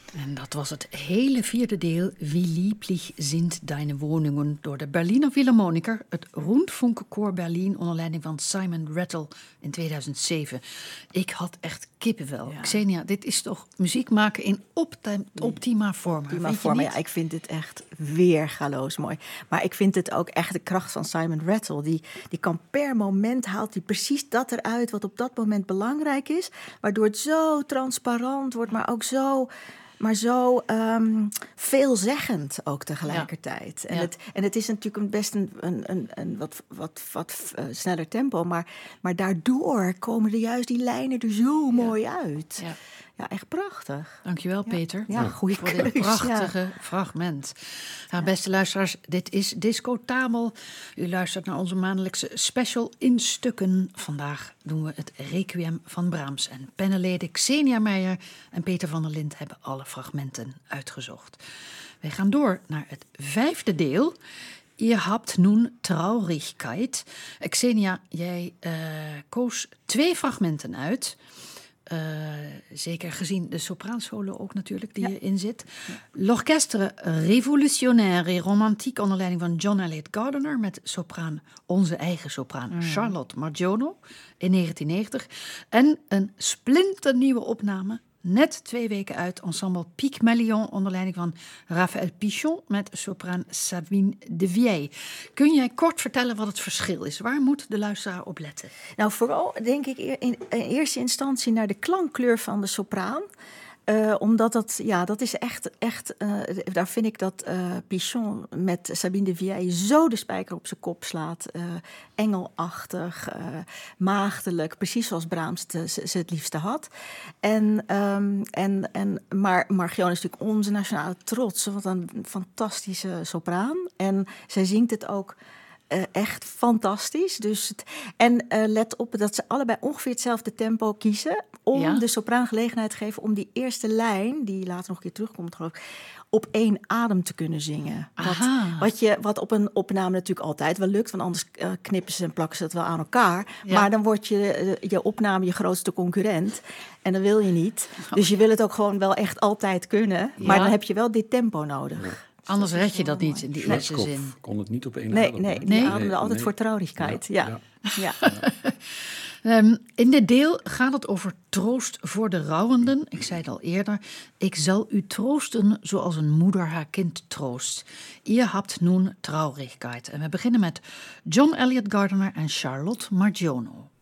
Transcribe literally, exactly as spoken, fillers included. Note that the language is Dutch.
En dat was het hele vierde deel, Wie lieblich sind deine Wohnungen, door de Berliner Philharmoniker, het Rundfunkkoor Berlin, onder leiding van Simon Rattle in tweeduizend zeven. Ik had echt kippenvel. Ja. Xenia, dit is toch muziek maken in opti- optima forma? Prima vind je vorm. niet? Ja, ik vind het echt weergaloos mooi. Maar ik vind het ook echt de kracht van Simon Rattle. Die, die kan per moment haalt hij precies dat eruit wat op dat moment belangrijk is. Waardoor het zo transparant wordt, maar ook zo... Maar zo um, veelzeggend ook tegelijkertijd. Ja. En, ja. het, en het is natuurlijk een best een, een, een, een wat, wat, wat uh, sneller tempo. Maar, maar daardoor komen er juist die lijnen er zo ja. mooi uit. Ja. Ja, echt prachtig. Dankjewel, ja. Peter. Ja, ja. goede voor dit prachtige ja. fragment. Nou, beste luisteraars, dit is Disco Tamel. U luistert naar onze maandelijkse special in stukken. Vandaag doen we het Requiem van Brahms. En pennenleden Xenia Meijer en Peter van der Lind hebben alle fragmenten uitgezocht. Wij gaan door naar het vijfde deel. Ihr habt nun Traurigkeit. Xenia, jij uh, koos twee fragmenten uit... Uh, zeker gezien de sopraansolo ook natuurlijk die ja. erin zit. Ja. L'Orchestre Révolutionnaire et Romantique onder leiding van John Eliot Gardiner met sopraan, onze eigen sopraan mm. Charlotte Margiono in negentien negentig. En een splinternieuwe opname, net twee weken uit, ensemble Pygmalion onder leiding van Raphaël Pichon met sopraan Sabine de Vieille. Kun jij kort vertellen wat het verschil is? Waar moet de luisteraar op letten? Nou, vooral denk ik in, in eerste instantie naar de klankkleur van de sopraan. Uh, omdat dat, ja, dat is echt, echt uh, daar vind ik dat uh, Pichon met Sabine de Vieille zo de spijker op zijn kop slaat. Uh, engelachtig, uh, maagdelijk, precies zoals Brahms het, ze het liefste had. En, um, en, en, maar Margiono is natuurlijk onze nationale trots. Wat een fantastische sopraan. En zij zingt het ook... Uh, echt fantastisch. Dus het, en uh, let op dat ze allebei ongeveer hetzelfde tempo kiezen... om ja. de sopraan gelegenheid te geven om die eerste lijn... die later nog een keer terugkomt, geloof ik... op één adem te kunnen zingen. Wat, wat, je, wat op een opname natuurlijk altijd wel lukt... want anders uh, knippen ze en plakken ze het wel aan elkaar. Ja. Maar dan wordt je, uh, je opname je grootste concurrent... en dat wil je niet. Dus je wil het ook gewoon wel echt altijd kunnen... maar ja. dan heb je wel dit tempo nodig. Ja. Anders red je dat niet in die eerste Schwarzkopf zin. kon het niet op één nee, adem. Nee, die nee? ademde nee, altijd nee. voor traurigheid. Ja. Ja. Ja. Ja. um, in dit deel gaat het over troost voor de rouwenden. Ik zei het al eerder. Ik zal u troosten zoals een moeder haar kind troost. Ihr habt nun Traurigkeit. En we beginnen met John Eliot Gardiner en Charlotte Margiono.